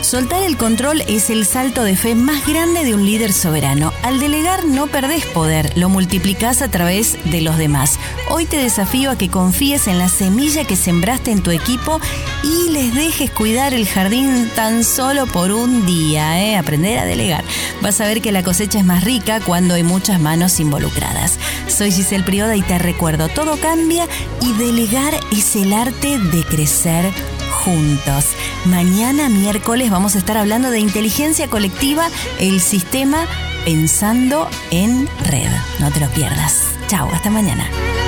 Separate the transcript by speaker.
Speaker 1: Soltar el control es el salto de fe más grande de un líder soberano. Al delegar no perdés poder, lo multiplicás a través de los demás. Hoy te desafío a que confíes en la semilla que sembraste en tu equipo y les dejes cuidar el jardín tan solo por un día. Aprender a delegar. Vas a ver que la cosecha es más rica cuando hay muchas manos involucradas. Soy Giselle Prioda y te recuerdo, todo cambia y delegar es el arte de crecer juntos. Mañana miércoles vamos a estar hablando de inteligencia colectiva, el sistema pensando en red. No te lo pierdas. Chao, hasta mañana.